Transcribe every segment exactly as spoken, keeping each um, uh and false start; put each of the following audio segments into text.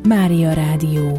Mária Rádió.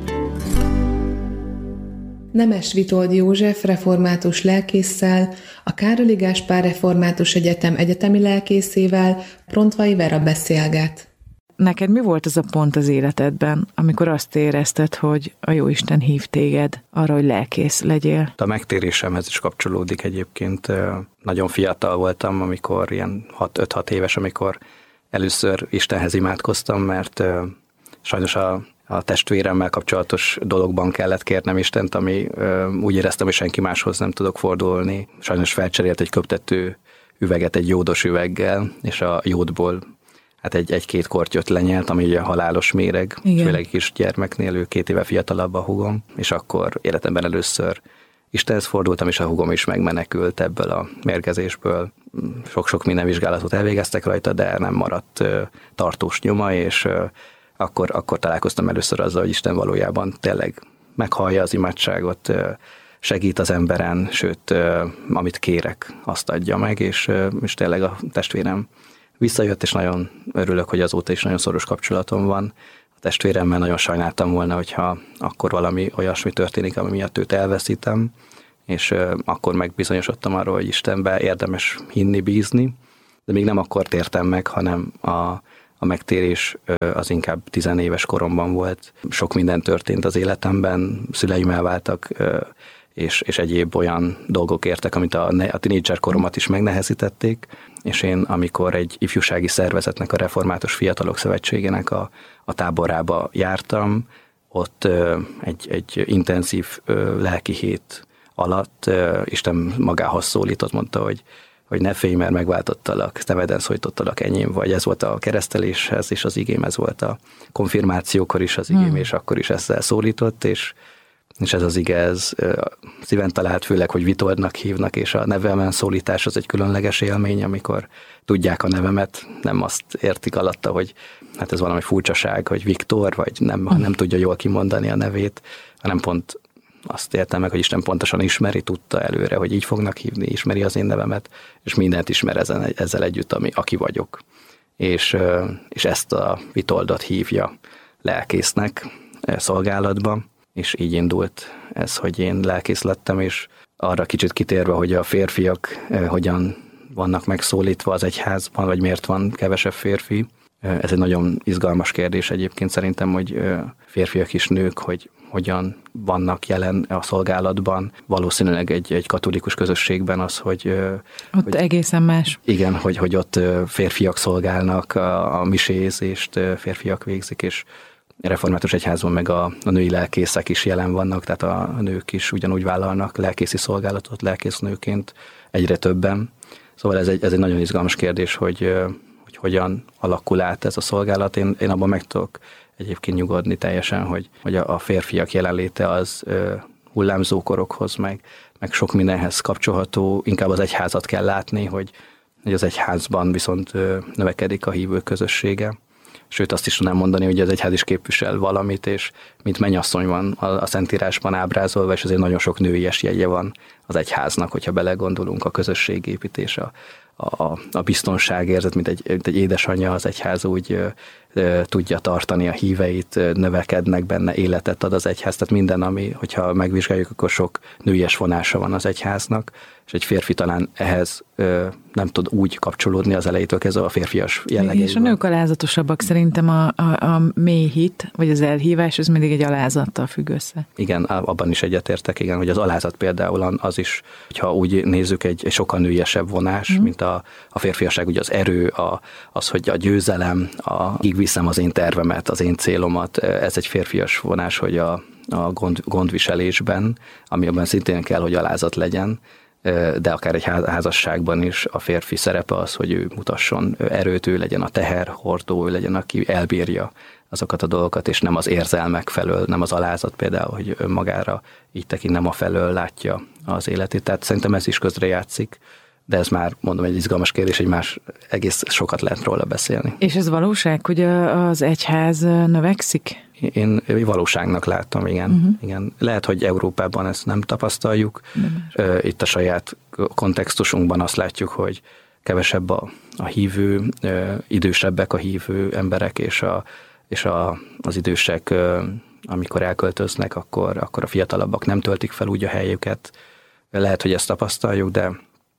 Nemes Vitold József református lelkésszel, a Károli Gáspár Református Egyetem egyetemi lelkészével, Prontvai Vera beszélget. Neked mi volt az a pont az életedben, amikor azt érezted, hogy a Jóisten hív téged arra, hogy lelkész legyél? A megtérésemhez is kapcsolódik egyébként. Nagyon fiatal voltam, amikor ilyen öt-hat éves, amikor először Istenhez imádkoztam, mert sajnos a, a testvéremmel kapcsolatos dologban kellett kérnem Istent, ami úgy éreztem, hogy senki máshoz nem tudok fordulni. Sajnos felcserélt egy köptető üveget egy jódos üveggel, és a jódból hát egy, egy-két kortyot lenyelt, ami ugye halálos méreg, igen. Főleg kis gyermeknél, ő két éve fiatalabb a húgom, és akkor életemben először Istenhez fordultam, és a húgom is megmenekült ebből a mérgezésből. Sok-sok minden vizsgálatot elvégeztek rajta, de nem maradt tartós nyoma, és akkor, akkor találkoztam először azzal, hogy Isten valójában tényleg meghallja az imádságot, segít az emberen, sőt, amit kérek, azt adja meg, és, és tényleg a testvérem visszajött, és nagyon örülök, hogy azóta is nagyon szoros kapcsolatom van. A testvéremmel nagyon sajnáltam volna, hogyha akkor valami olyasmi történik, ami miatt őt elveszítem, és akkor megbizonyosodtam arról, hogy Istenbe érdemes hinni, bízni, de még nem akkor tértem meg, hanem a, a megtérés az inkább tizenéves koromban volt. Sok minden történt az életemben, szüleim elváltak, és, és egyéb olyan dolgok értek, amit a, a tínédzser koromat is megnehezítették, és én, amikor egy ifjúsági szervezetnek, a Református Fiatalok Szövetségének a, a táborába jártam, ott ö, egy, egy intenzív ö, lelki hét alatt ö, Isten magához szólított, mondta, hogy, hogy ne félj, mert megváltottalak, neveden szólítottalak, enyém vagy. Ez volt a kereszteléshez, és az igém, ez volt a konfirmációkor is az igém, hmm. és akkor is ezzel szólított, és és ez az ige, ez szíven talált, főleg, hogy Vitoldnak hívnak, és a nevemen szólítás az egy különleges élmény, amikor tudják a nevemet, nem azt értik alatta, hogy hát ez valami furcsaság, hogy Viktor, vagy nem, nem tudja jól kimondani a nevét, hanem pont azt értem meg, hogy Isten pontosan ismeri, tudta előre, hogy így fognak hívni, ismeri az én nevemet, és mindent ismer ezen, ezzel együtt, ami, aki vagyok. És, és ezt a Vitoldot hívja lelkésznek szolgálatba, és így indult ez, hogy én lelkész lettem, és arra kicsit kitérve, hogy a férfiak eh, hogyan vannak megszólítva az egyházban, vagy miért van kevesebb férfi. Eh, ez egy nagyon izgalmas kérdés egyébként szerintem, hogy eh, férfiak és nők, hogy hogyan vannak jelen a szolgálatban. Valószínűleg egy, egy katolikus közösségben az, hogy... Eh, ott hogy, egészen más. Igen, hogy, hogy ott férfiak szolgálnak, a, a misézést férfiak végzik, és Református Egyházban meg a, a női lelkészek is jelen vannak, tehát a, a nők is ugyanúgy vállalnak lelkészi szolgálatot lelkésznőként, egyre többen. Szóval ez egy, ez egy nagyon izgalmas kérdés, hogy, hogy hogyan alakul át ez a szolgálat. Én, én abban meg tudok egyébként nyugodni teljesen, hogy, hogy a, a férfiak jelenléte az ö, hullámzókorokhoz, meg, meg sok mindenhez kapcsolható. Inkább az egyházat kell látni, hogy, hogy az egyházban viszont ö, növekedik a hívők közössége. Sőt, azt is tudnám mondani, hogy az egyház is képvisel valamit, és mint mennyasszony van a Szentírásban ábrázolva, és azért nagyon sok nőies jegye van az egyháznak, hogyha belegondolunk, a közösségépítés, a, a, a biztonságérzet, mint egy, mint egy édesanyja az egyház úgy ö, ö, tudja tartani a híveit, ö, növekednek benne, életet ad az egyház, tehát minden, ami, hogyha megvizsgáljuk, akkor sok nőies vonása van az egyháznak, és egy férfi talán ehhez ö, nem tud úgy kapcsolódni az elejétől kezdve a férfias jellegével. És a nők alázatosabbak, szerintem a, a, a mély hit, vagy az elhívás, ez mindig egy alázattal függ össze. Igen, abban is egyetértek, igen, hogy az alázat például az is, hogyha úgy nézzük, egy, egy sokkal nőiesebb vonás, mm. mint a, a férfiasság, ugye az erő, a, az, hogy a győzelem, a, így viszem az én tervemet, az én célomat, ez egy férfias vonás, hogy a, a gond, gondviselésben, amiben szintén kell, hogy alázat legyen, de akár egy házasságban is a férfi szerepe az, hogy ő mutasson erőt, ő legyen a teherhordó, ő legyen, aki elbírja azokat a dolgokat, és nem az érzelmek felől, nem az alázat például, hogy önmagára így tekint, nem a felől látja az életét. Tehát szerintem ez is közrejátszik, de ez már, mondom, egy izgalmas kérdés, egy más, egész sokat lehet róla beszélni. És ez valóság, hogy az egyház növekszik? Én valóságnak láttam, igen. Uh-huh. igen. Lehet, hogy Európában ezt nem tapasztaljuk. Nem. Itt a saját kontextusunkban azt látjuk, hogy kevesebb a, a hívő, idősebbek a hívő emberek, és a, és a, az idősek, amikor elköltöznek, akkor, akkor a fiatalabbak nem töltik fel úgy a helyüket. Lehet, hogy ezt tapasztaljuk, de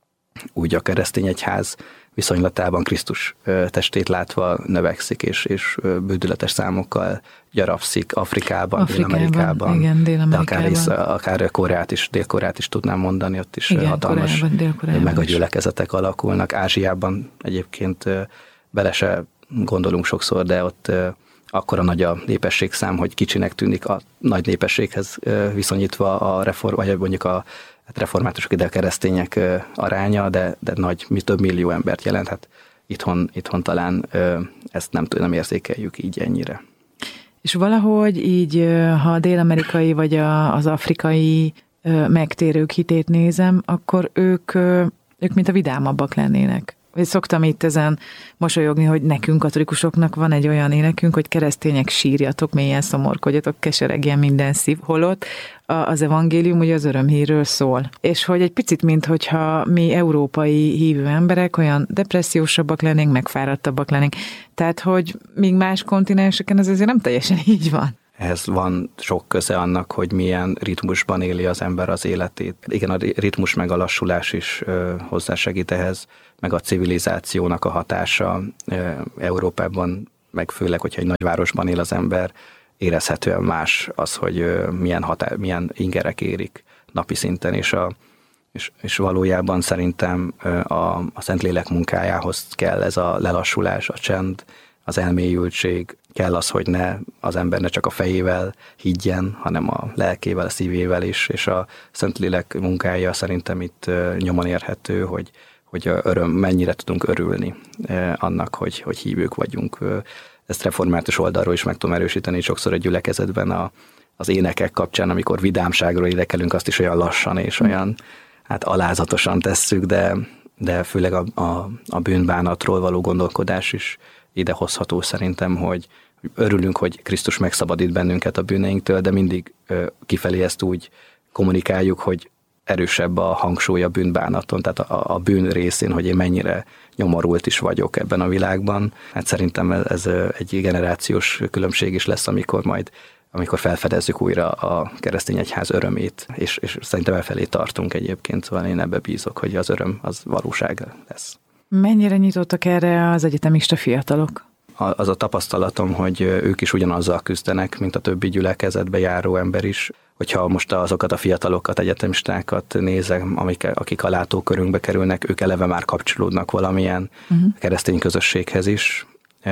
úgy a keresztény egyház viszonylatában Krisztus testét látva növekszik, és, és bődületes számokkal gyarapszik Afrikában, Afrikában Dél-Amerikában, igen, Dél-Amerikában. de akár, akár Koreát is, Dél-Koreát is tudnám mondani, ott is igen, hatalmas megagyülekezetek is alakulnak. Ázsiában egyébként bele se gondolunk sokszor, de ott akkora nagy a népességszám, hogy kicsinek tűnik a nagy népességhez viszonyítva a reform, vagy mondjuk a hát reformátusok, ide a keresztények aránya, de, de nagy, mi több millió embert jelent. Hát itthon, itthon talán ezt nem, nem érzékeljük így ennyire. És valahogy így, ha a dél-amerikai vagy a, az afrikai megtérők hitét nézem, akkor ők, ők mint a vidámabbak lennének. Szoktam itt ezen mosolyogni, hogy nekünk, katolikusoknak van egy olyan énekünk, hogy keresztények, sírjatok, mélyen szomorkodjatok, keseregjen minden szív, holott az evangélium ugye az örömhírről szól. És hogy egy picit, minthogyha mi európai hívő emberek olyan depressziósabbak lennénk, megfáradtabbak lennénk. Tehát, hogy míg más kontinenseken ez azért nem teljesen így van. Ehhez van sok köze annak, hogy milyen ritmusban éli az ember az életét. Igen, a ritmus meg a lassulás is ö, hozzásegít ehhez, meg a civilizációnak a hatása ö, Európában, meg főleg, hogyha egy nagyvárosban él az ember, érezhetően más az, hogy ö, milyen, határ, milyen ingerek érik napi szinten, és, a, és, és valójában szerintem ö, a, a Szentlélek munkájához kell ez a lelassulás, a csend, az elmélyültség, kell az, hogy ne az ember ne csak a fejével higgyen, hanem a lelkével, a szívével is, és a Szentlélek munkája szerintem itt nyomon érhető, hogy, hogy öröm, mennyire tudunk örülni annak, hogy, hogy hívők vagyunk. Ezt református oldalról is meg tudom erősíteni, sokszor a gyülekezetben a, az énekek kapcsán, amikor vidámságról énekelünk, azt is olyan lassan és olyan hát alázatosan tesszük, de, de főleg a, a, a bűnbánatról való gondolkodás is ide hozható szerintem, hogy örülünk, hogy Krisztus megszabadít bennünket a bűneinktől, de mindig kifelé ezt úgy kommunikáljuk, hogy erősebb a hangsúly a bűnbánaton, tehát a, a bűn részén, hogy én mennyire nyomorult is vagyok ebben a világban. Hát szerintem ez egy generációs különbség is lesz, amikor majd amikor felfedezzük újra a keresztény egyház örömét, és, és szerintem elfelé tartunk egyébként, szóval én ebbe bízok, hogy az öröm az valóság lesz. Mennyire nyitottak erre az egyetemista fiatalok? Az a tapasztalatom, hogy ők is ugyanazzal küzdenek, mint a többi gyülekezetbe járó ember is. Hogyha most azokat a fiatalokat, egyetemistákat nézem, amik, akik a látókörünkbe kerülnek, ők eleve már kapcsolódnak valamilyen uh-huh. keresztény közösséghez is,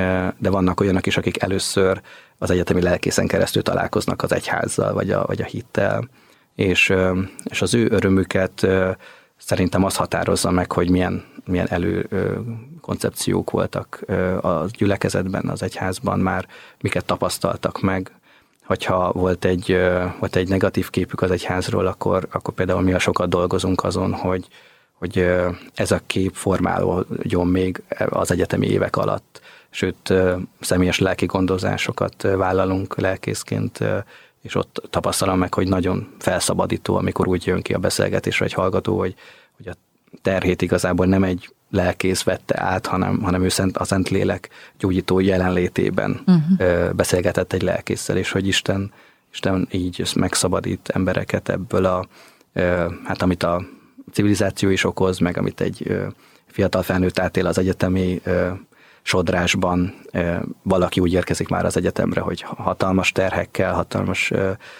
de vannak olyanok is, akik először az egyetemi lelkészen keresztül találkoznak az egyházzal, vagy a, vagy a hittel, és, és az ő örömüket szerintem az határozza meg, hogy milyen, milyen előkoncepciók voltak a gyülekezetben, az egyházban már, miket tapasztaltak meg. Hogyha volt egy, volt egy negatív képük az egyházról, akkor, akkor például mi a sokat dolgozunk azon, hogy, hogy ez a kép formálódjon még az egyetemi évek alatt. Sőt, személyes lelki gondozásokat vállalunk lelkészként, és ott tapasztalom meg, hogy nagyon felszabadító, amikor úgy jön ki a beszélgetésre egy hallgató, hogy, hogy a terhét igazából nem egy lelkész vette át, hanem, hanem ő szent, a Szentlélek gyógyító jelenlétében uh-huh. beszélgetett egy lelkésszel, és hogy Isten, Isten így megszabadít embereket ebből a, hát amit a civilizáció is okoz, meg amit egy fiatal felnőtt átél az egyetemi sodrásban, valaki úgy érkezik már az egyetemre, hogy hatalmas terhekkel, hatalmas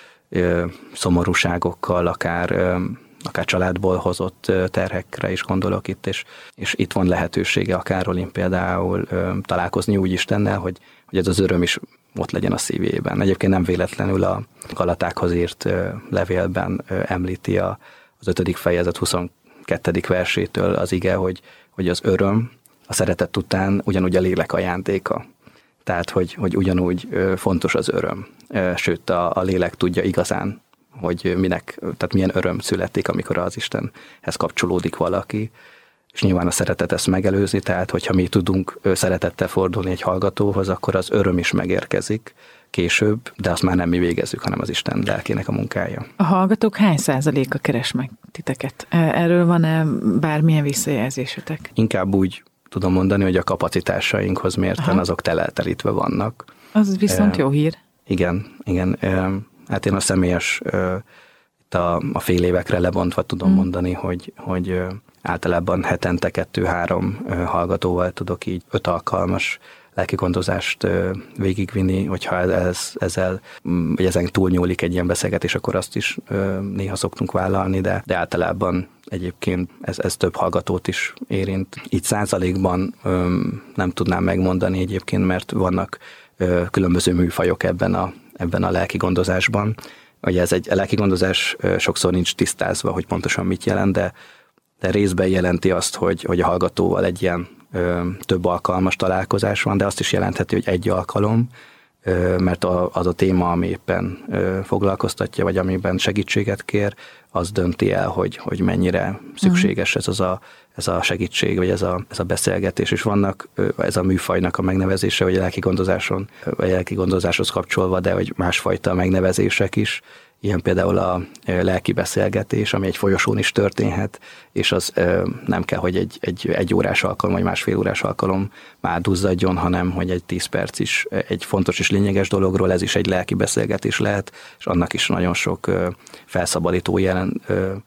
szomorúságokkal, akár, akár családból hozott terhekre is gondolok itt, és, és itt van lehetősége a Károlin például találkozni úgy Istennel, hogy, hogy ez az öröm is ott legyen a szívében. Egyébként nem véletlenül a Galatákhoz írt levélben említi a, az ötödik fejezet huszonkettedik versétől az ige, hogy, hogy az öröm a szeretet után ugyanúgy a lélek ajándéka. Tehát, hogy, hogy ugyanúgy fontos az öröm. Sőt, a, a lélek tudja igazán, hogy minek, tehát milyen öröm születik, amikor az Istenhez kapcsolódik valaki. És nyilván a szeretet ezt megelőzi, tehát hogyha mi tudunk szeretettel fordulni egy hallgatóhoz, akkor az öröm is megérkezik később, de azt már nem mi végezzük, hanem az Isten lelkének a munkája. A hallgatók hány százaléka keres meg titeket? Erről van-e bármilyen visszajelzésetek? Inkább úgy tudom mondani, hogy a kapacitásainkhoz mérten azok teleltelítve vannak. Az viszont e, jó hír. Igen, igen. E, hát én a személyes, e, itt a, a fél évekre lebontva tudom mm. mondani, hogy, hogy általában hetente kettő-három hallgatóval tudok így öt alkalmas lelkigondozást végigvinni, hogyha ez, ezzel, vagy ezen túlnyúlik egy ilyen beszélgetés, akkor azt is néha szoktunk vállalni, de, de általában egyébként ez, ez több hallgatót is érint. Így százalékban nem tudnám megmondani egyébként, mert vannak különböző műfajok ebben a, ebben a lelkigondozásban. Ugye ez egy a lelkigondozás sokszor nincs tisztázva, hogy pontosan mit jelent, de, de részben jelenti azt, hogy, hogy a hallgatóval egy ilyen több alkalmas találkozás van, de azt is jelentheti, hogy egy alkalom, mert az a téma, ami éppen foglalkoztatja, vagy amiben segítséget kér, az dönti el, hogy, hogy mennyire szükséges ez, az a, ez a segítség, vagy ez a, ez a beszélgetés. És vannak ez a műfajnak a megnevezése, vagy a lelkigondozáson, vagy a lelkigondozáshoz kapcsolva, de hogy másfajta megnevezések is, ilyen például a lelki beszélgetés, ami egy folyosón is történhet, és az nem kell, hogy egy, egy, egy órás alkalom, vagy másfél órás alkalom már duzzadjon, hanem hogy egy tíz perc is egy fontos és lényeges dologról, ez is egy lelki beszélgetés lehet, és annak is nagyon sok felszabadító jelen,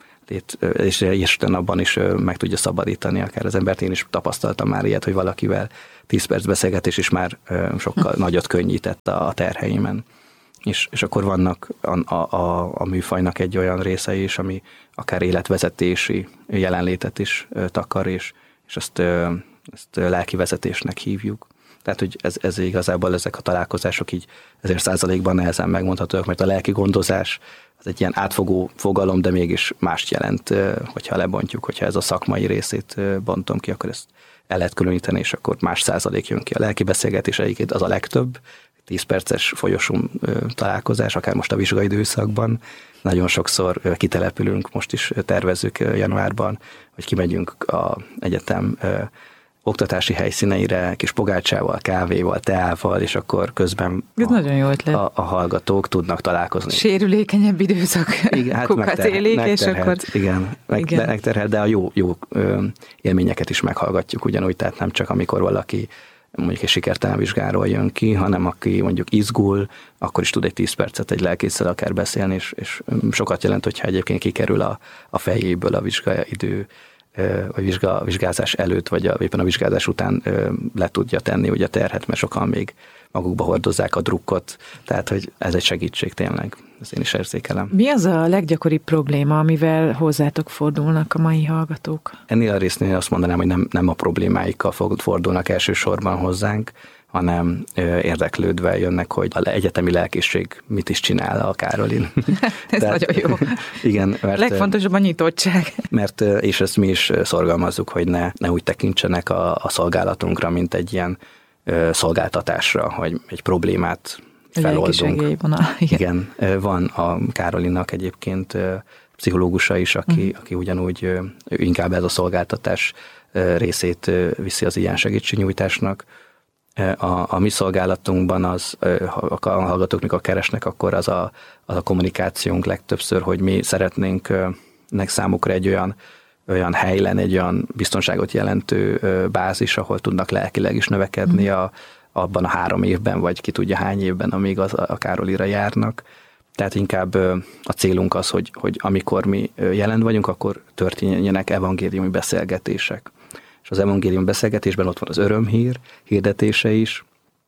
és Isten abban is meg tudja szabadítani akár az embert. Én is tapasztaltam már ilyet, hogy valakivel tíz perc beszélgetés is már sokkal nagyot könnyített a terheimen. És, és akkor vannak a, a, a műfajnak egy olyan része is, ami akár életvezetési jelenlétet is takar, és, és ezt, ezt lelkivezetésnek hívjuk. Tehát, hogy ez, ez igazából ezek a találkozások így ezért százalékban nehezen megmondhatóak, mert a lelki gondozás az egy ilyen átfogó fogalom, de mégis mást jelent, hogyha lebontjuk, hogyha ez a szakmai részét bontom ki, akkor ezt el lehet különíteni, és akkor más százalék jön ki. A lelki beszélgetés egyébként az a legtöbb, tíz perces folyosón találkozás, akár most a vizsgai időszakban. Nagyon sokszor kitelepülünk, most is tervezzük januárban, hogy kimegyünk az egyetem oktatási helyszíneire, kis pogácsával, kávéval, teával, és akkor közben Ez a, nagyon jó ötlet. A, a hallgatók tudnak találkozni. Sérülékenyebb időszak igen, hát kukat élik, és akkor... Igen, meg, igen. megterhel, de a jó, jó élményeket is meghallgatjuk ugyanúgy, tehát nem csak amikor valaki mondjuk egy sikertelen vizsgáról jön ki, hanem aki mondjuk izgul, akkor is tud egy tíz percet egy lelkésszel akár beszélni, és, és sokat jelent, hogyha egyébként kikerül a, a fejéből a vizsgaidő, vagy vizsga, vizsgázás előtt, vagy a, éppen a vizsgázás után le tudja tenni ugye a terhet, mert sokan még magukba hordozzák a drukkot, tehát hogy ez egy segítség tényleg, ezt én is érzékelem. Mi az a leggyakoribb probléma, amivel hozzátok fordulnak a mai hallgatók? Ennél a résznél azt mondanám, hogy nem, nem a problémáikkal fordulnak elsősorban hozzánk, hanem érdeklődve jönnek, hogy az egyetemi lelkészség mit is csinál a Károlin. Ez Tehát, nagyon jó. Igen, mert, legfontosabb a nyitottság. Mert, és ezt mi is szorgalmazzuk, hogy ne, ne úgy tekintsenek a, a szolgálatunkra, mint egy ilyen szolgáltatásra, hogy egy problémát feloldunk. Igen. Igen, van a Károlinnak egyébként pszichológusa is, aki, mm. aki ugyanúgy inkább ez a szolgáltatás részét viszi az ilyen segítségnyújtásnak. A, a mi szolgálatunkban az, ha a hallgatók mikor keresnek, akkor az a, az a kommunikációnk legtöbbször, hogy mi szeretnénk nek számukra egy olyan, olyan hely lenni, egy olyan biztonságot jelentő bázis, ahol tudnak lelkileg is növekedni mm. a, abban a három évben, vagy ki tudja hány évben, amíg az a Károlira járnak. Tehát inkább a célunk az, hogy, hogy amikor mi jelen vagyunk, akkor történjenek evangéliumi beszélgetések. És az evangélium beszélgetésben ott van az örömhír hirdetése is,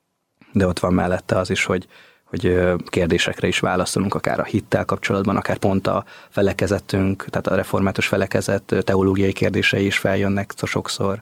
de ott van mellette az is, hogy, hogy kérdésekre is válaszolunk, akár a hittel kapcsolatban, akár pont a felekezetünk, tehát a református felekezet teológiai kérdései is feljönnek sokszor.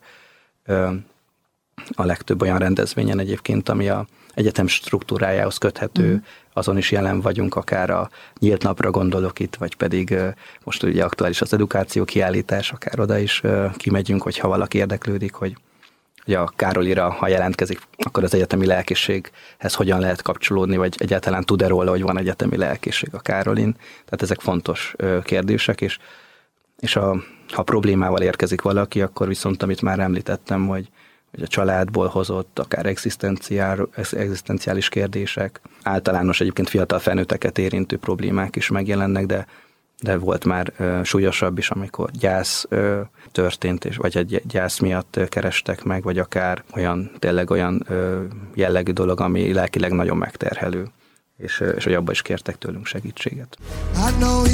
A legtöbb olyan rendezvényen egyébként, ami a egyetem struktúrájához köthető, mm. azon is jelen vagyunk, akár a nyílt napra gondolok itt, vagy pedig most ugye aktuális az edukáció kiállítás, akár oda is kimegyünk, hogyha valaki érdeklődik, hogy, hogy a Károlira, ha jelentkezik, akkor az egyetemi lelkészséghez hogyan lehet kapcsolódni, vagy egyáltalán tud-e róla, hogy van egyetemi lelkészség a Károlin. Tehát ezek fontos kérdések, és, és a, ha problémával érkezik valaki, akkor viszont, amit már említettem, hogy hogy a családból hozott, akár egzisztenciális kérdések, általános egyébként fiatal felnőtteket érintő problémák is megjelennek, de de volt már ö, súlyosabb is, amikor gyász ö, történt, és, vagy egy gyász miatt ö, kerestek meg, vagy akár olyan, tényleg olyan ö, jellegű dolog, ami lelkileg nagyon megterhelő, és, ö, és hogy abban is kértek tőlünk segítséget.